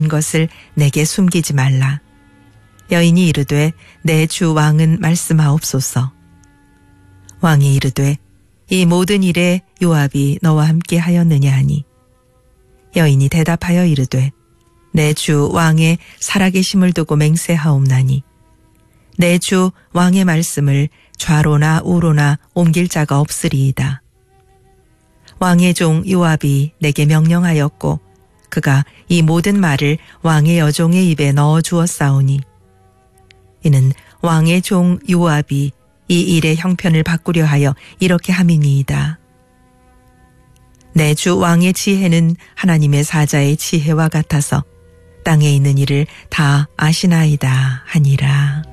것을 내게 숨기지 말라. 여인이 이르되 내 주 왕은 말씀하옵소서. 왕이 이르되 이 모든 일에 요압이 너와 함께 하였느냐 하니 여인이 대답하여 이르되 내 주 왕의 살아계심을 두고 맹세하옵나니 내 주 왕의 말씀을 좌로나 우로나 옮길 자가 없으리이다. 왕의 종 요압이 내게 명령하였고 그가 이 모든 말을 왕의 여종의 입에 넣어 주었사오니 이는 왕의 종 요압이 이 일의 형편을 바꾸려 하여 이렇게 함이니이다. 내 주 왕의 지혜는 하나님의 사자의 지혜와 같아서 땅에 있는 일을 다 아시나이다 하니라.